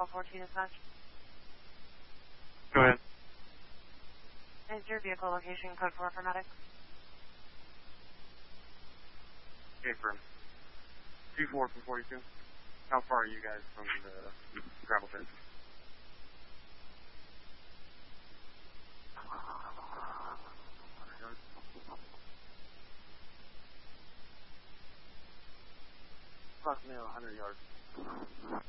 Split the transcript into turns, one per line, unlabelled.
14 dispatch.
Go ahead.
Is your vehicle location code 4 for medics?
Okay, firm. 2-4 from 42. How far are you guys from the gravel pit? Approximately 100 yards.